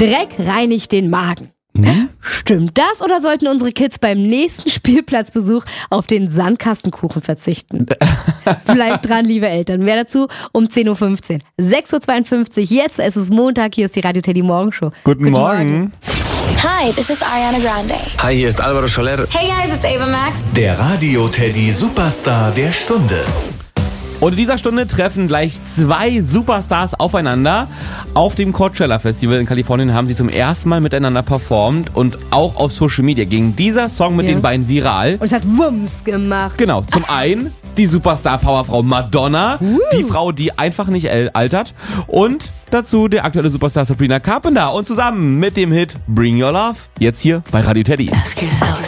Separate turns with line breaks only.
Dreck reinigt den Magen. Stimmt das oder sollten unsere Kids beim nächsten Spielplatzbesuch auf den Sandkastenkuchen verzichten? Bleibt dran, liebe Eltern. Mehr dazu um 10.15 Uhr. 6.52 Uhr, jetzt, es ist Montag, hier ist die Radio Teddy Morgenshow.
Guten Morgen.
Hi, this is Ariana Grande.
Hi, hier ist Alvaro Soler.
Hey guys, it's Ava Max.
Der Radio Teddy Superstar der Stunde.
Und in dieser Stunde treffen gleich 2 Superstars aufeinander. Auf dem Coachella Festival in Kalifornien haben sie zum ersten Mal miteinander performt und auch auf Social Media ging dieser Song mit den beiden viral.
Und es hat Wumms gemacht.
Genau, zum einen die Superstar-Powerfrau Madonna, die Frau, die einfach nicht altert, und dazu der aktuelle Superstar Sabrina Carpenter und zusammen mit dem Hit Bring Your Love, jetzt hier bei Radio Teddy.
Ask yourself.